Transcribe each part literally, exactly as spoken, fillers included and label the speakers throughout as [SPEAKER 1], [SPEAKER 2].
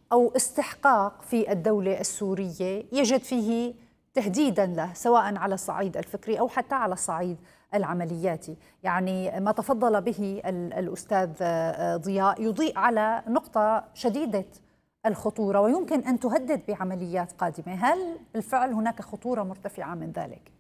[SPEAKER 1] أو استحقاق في الدولة السورية يجد فيه تهديدا له، سواء على الصعيد الفكري أو حتى على الصعيد العملياتي. يعني ما تفضل به الأستاذ ضياء يضيء على نقطة شديدة الخطورة ويمكن أن تهدد بعمليات قادمة. هل بالفعل هناك خطورة مرتفعة من ذلك؟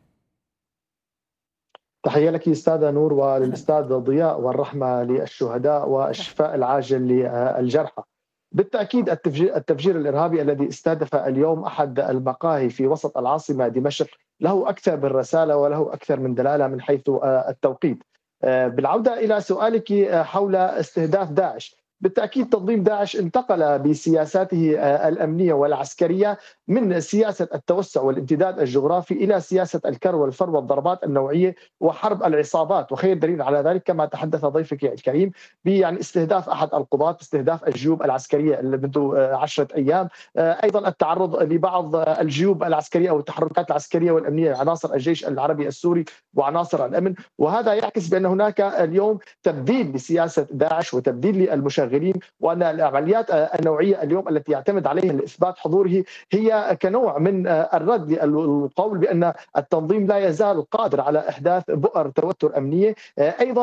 [SPEAKER 2] تحية لك أستاذة نور وللأستاذ ضياء، والرحمة للشهداء والشفاء العاجل للجرحى. بالتأكيد التفجير, التفجير الإرهابي الذي استهدف اليوم أحد المقاهي في وسط العاصمة دمشق له أكثر من رسالة وله أكثر من دلالة من حيث التوقيت. بالعودة إلى سؤالك حول استهداف داعش، بالتأكيد تنظيم داعش انتقل بسياساته الأمنية والعسكرية من سياسة التوسع والامتداد الجغرافي إلى سياسة الكر والفر والضربات النوعية وحرب العصابات. وخير دليل على ذلك كما تحدث ضيفك الكريم يعني استهداف أحد القضاة، استهداف الجيوب العسكرية اللي منذ عشرة أيام، أيضا التعرض لبعض الجيوب العسكرية أو التحركات العسكرية والأمنية عناصر الجيش العربي السوري وعناصر الأمن. وهذا يعكس بأن هناك اليوم تبديل لسياسة داعش وتبديل للمشغلين، وأن العمليات النوعية اليوم التي يعتمد عليها لإثبات حضوره هي كنوع من الرد للقول بأن التنظيم لا يزال قادر على إحداث بؤر توتر أمنية، أيضا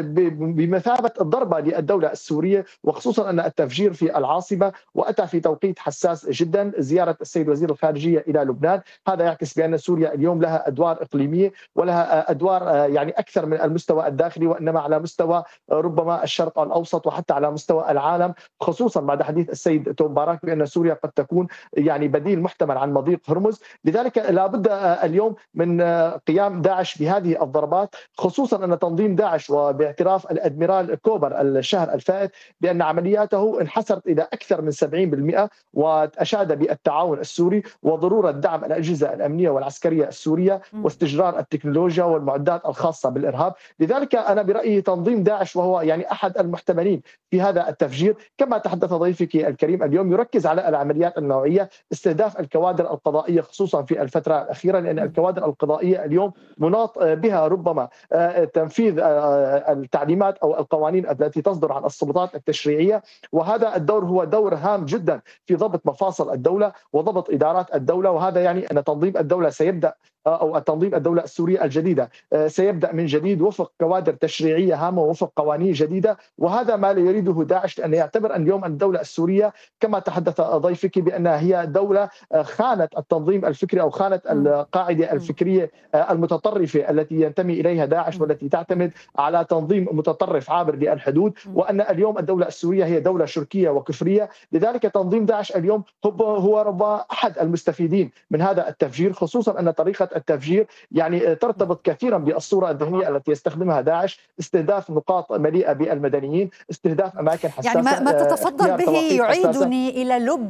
[SPEAKER 2] بمثابة الضربة للدولة السورية، وخصوصا أن التفجير في العاصمة وأتى في توقيت حساس جدا. زيارة السيد وزير الخارجية إلى لبنان هذا يعكس بأن سوريا اليوم لها أدوار إقليمية ولها أدوار يعني أكثر من المستوى الداخلي، وإنما على مستوى ربما الشرق الأوسط وحتى على مستوى العالم، خصوصا بعد حديث السيد توم باراك بأن سوريا قد تكون يعني بديل محتمل عن مضيق هرمز. لذلك لابد اليوم من قيام داعش بهذه الضربات، خصوصا أن تنظيم داعش وباعتراف الأدميرال كوبر الشهر الفائت بأن عملياته انحسرت إلى أكثر من سبعين بالمئة، وأشاد بالتعاون السوري وضرورة دعم الأجهزة الأمنية والعسكرية السورية واستجرار التكنولوجيا والمعدات الخاصة بالإرهاب. لذلك أنا برأيي تنظيم داعش وهو يعني أحد المحتملين في هذا التفجير، كما تحدث ضيفك الكريم اليوم يركز على العمليات النوعية، استهداف الكوادر القضائية خصوصا في الفترة الأخيرة، لأن الكوادر القضائية اليوم مناط بها ربما تنفيذ التعليمات أو القوانين التي تصدر عن السلطات التشريعية، وهذا الدور هو دور هام جدا في ضبط مفاصل الدولة وضبط إدارات الدولة. وهذا يعني أن تنظيم الدولة سيبدأ أو تنظيم الدولة السورية الجديدة سيبدأ من جديد وفق كوادر تشريعية هامة ووفق قوانين جديدة، وهذا ما لا يريده داعش، لأن يعتبر أن اليوم الدولة السورية كما تحدث ضيفك بأنها هي دولة خانت التنظيم الفكري أو خانت القاعدة الفكرية المتطرفة التي ينتمي إليها داعش والتي تعتمد على تنظيم متطرف عابر للحدود، وأن اليوم الدولة السورية هي دولة شركية وكفرية. لذلك تنظيم داعش اليوم هو ربما أحد المستفيدين من هذا التفجير، خصوصا أن طريقة التفجير يعني ترتبط كثيرا بالصورة الذهنية التي يستخدمها داعش، استهداف نقاط مليئة بالمدنيين، استهداف أماكن حساسة.
[SPEAKER 1] يعني ما, ما تتفضل به يعيدني إلى لب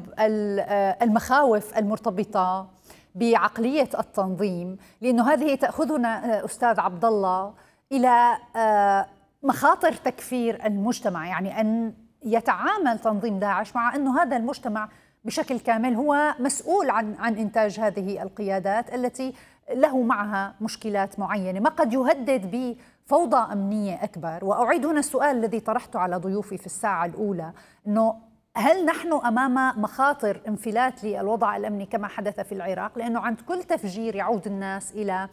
[SPEAKER 1] المخاوف المرتبطة بعقلية التنظيم، لأنه هذه تأخذنا أستاذ عبد الله إلى مخاطر تكفير المجتمع، يعني أن يتعامل تنظيم داعش مع أنه هذا المجتمع بشكل كامل هو مسؤول عن عن إنتاج هذه القيادات التي له معها مشكلات معينة، ما قد يهدد بفوضى أمنية أكبر. وأعيد هنا السؤال الذي طرحته على ضيوفي في الساعة الأولى، أنه هل نحن أمام مخاطر انفلات للوضع الأمني كما حدث في العراق؟ لأنه عند كل تفجير يعود الناس إلى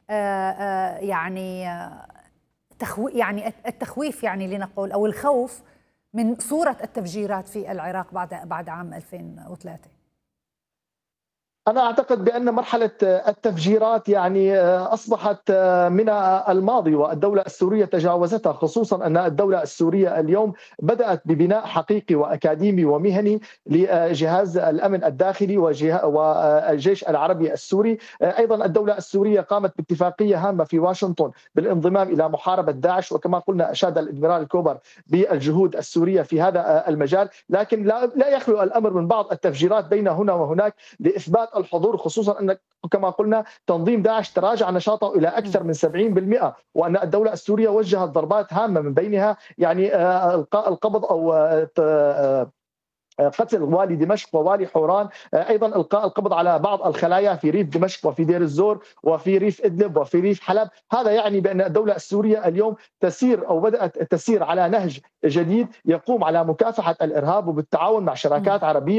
[SPEAKER 1] يعني تخوي يعني التخويف، يعني لنقول أو الخوف من صورة التفجيرات في العراق بعد بعد عام ألفين وثلاثة.
[SPEAKER 2] أنا أعتقد بأن مرحلة التفجيرات يعني أصبحت من الماضي والدولة السورية تجاوزتها، خصوصا أن الدولة السورية اليوم بدأت ببناء حقيقي وأكاديمي ومهني لجهاز الأمن الداخلي والجيش العربي السوري. أيضا الدولة السورية قامت باتفاقية هامة في واشنطن بالانضمام إلى محاربة داعش، وكما قلنا أشاد الإدميرال كوبر بالجهود السورية في هذا المجال، لكن لا يخلو الأمر من بعض التفجيرات بين هنا وهناك لإثبات الحضور، خصوصا أن كما قلنا تنظيم داعش تراجع نشاطه إلى أكثر من سبعين بالمئة، وأن الدولة السورية وجهت ضربات هامة من بينها يعني القبض أو قتل والي دمشق ووالي حوران، ايضا القاء القبض على بعض الخلايا في ريف دمشق وفي دير الزور وفي ريف ادلب وفي ريف حلب. هذا يعني بان الدوله السوريه اليوم تسير او بدات تسير على نهج جديد يقوم على مكافحه الارهاب وبالتعاون مع شراكات عربيه